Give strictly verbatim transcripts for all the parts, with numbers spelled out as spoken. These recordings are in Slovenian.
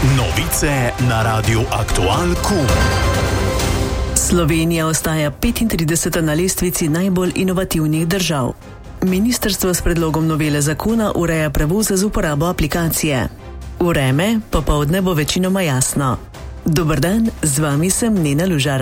Novice na Radiu Aktual Q. Slovenija ostaja petintrideseta na lestvici najbolj inovativnih držav. Ministrstvo s predlogom novele zakona ureja prevoze z uporabo aplikacije. Vreme popoldne bo večinoma jasno. Dober dan, z vami sem Nena Lužar.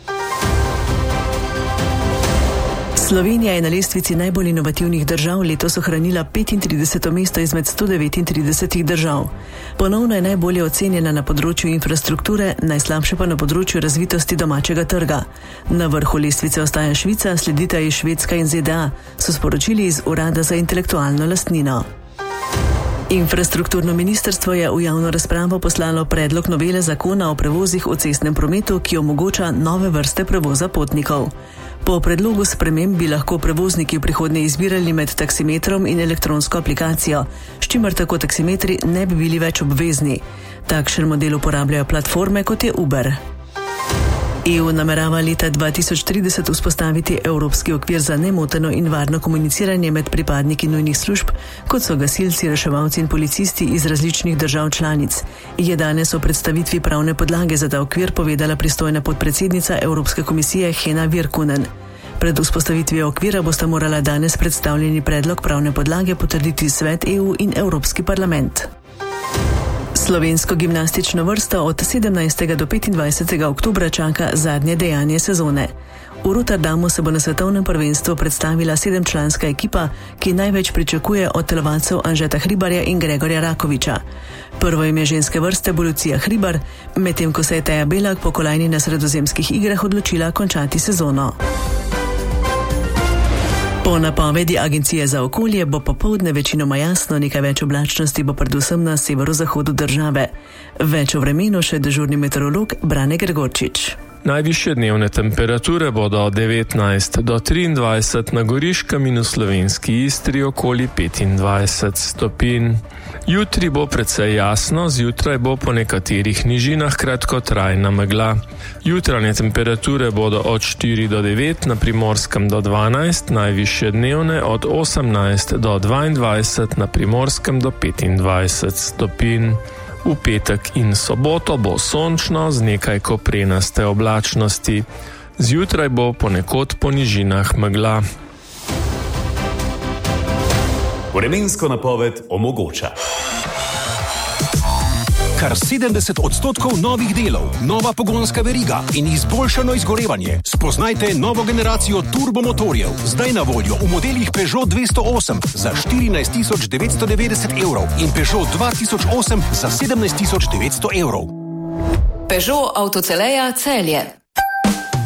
Slovenija je na lestvici najbolj inovativnih držav letos ohranila petintrideseto mesto izmed sto devetintridesetih držav. Ponovno je najbolje ocenjena na področju infrastrukture, najslabše pa na področju razvitosti domačega trga. Na vrhu lestvice ostaja Švica, sledita ji Švedska in Z D A, so sporočili iz Urada za intelektualno lastnino. Infrastrukturno ministrstvo je v javno razpravo poslalo predlog novele zakona o prevozih v cestnem prometu, ki omogoča nove vrste prevoza potnikov. Po predlogu sprememb bi lahko prevozniki v prihodnje izbirali med taksimetrom in elektronsko aplikacijo, s čimer tako taksimetri ne bi bili več obvezni. Takšen model uporabljajo platforme, kot je Uber. E U namerava leta dva tisoč trideset vzpostaviti evropski okvir za nemoteno in varno komuniciranje med pripadniki nujnih služb, kot so gasilci, reševalci in policisti iz različnih držav članic. Je danes o predstavitvi pravne podlage za ta okvir povedala pristojna podpredsednica Evropske komisije Hena Virkkunen. Pred vzpostavitvijo okvira bosta morala danes predstavljeni predlog pravne podlage potrditi Svet E U in Evropski parlament. Slovensko gimnastično vrsto od sedemnajstega do petindvajsetega oktobra čaka zadnje dejanje sezone. V Rotterdamu se bo na svetovnem prvenstvu predstavila sedemčlanska ekipa, ki največ pričakuje od telovadcev Anžeta Hribarja in Gregorja Rakoviča. Prvo ime ženske vrste bo Lucija Hribar, medtem ko se je Teja Belak po kolajni na sredozemskih igrah odločila končati sezono. Po napovedi Agencije za okolje bo popoldne večinoma jasno, nekaj več oblačnosti bo predvsem na severozahodu države. Več o vremenu še dežurni meteorolog Brane Gregorčič. Najvišje dnevne temperature bodo od devetnajst do triindvajset na Goriškem in v slovenski Istri okoli petindvajset stopinj. Jutri bo precej jasno, zjutraj bo po nekaterih nižinah kratkotrajna megla. Jutranje temperature bodo od štiri do devet, na Primorskem do dvanajst, najvišje dnevne od osemnajst do dvaindvajset, na Primorskem do petindvajset stopinj. V petek in soboto bo sončno z nekaj koprenaste oblačnosti. Zjutraj bo ponekod po nižinah megla. Vremensko napoved omogoča. Kar sedemdeset odstotkov novih delov, nova pogonska veriga in izboljšano izgorevanje. Spoznajte novo generacijo turbomotorjev, zdaj na voljo v modelih Peugeot dvesto osem za štirinajst tisoč devetsto devetdeset evrov in Peugeot dva tisoč osem za sedemnajst tisoč devetsto evrov. Peugeot Avtoceleja Celje.